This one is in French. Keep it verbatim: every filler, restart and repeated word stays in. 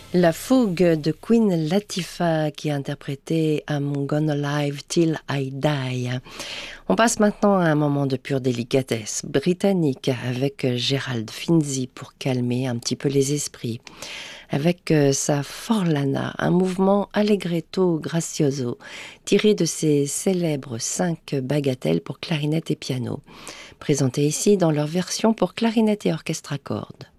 La fougue de Queen Latifah qui a interprété I'm Gonna Live Till I Die. On passe maintenant à un moment de pure délicatesse britannique avec Gerald Finzi pour calmer un petit peu les esprits. Avec sa Forlana, un mouvement allegretto gracioso tiré de ses célèbres cinq bagatelles pour clarinette et piano, présentées ici dans leur version pour clarinette et orchestre à cordes.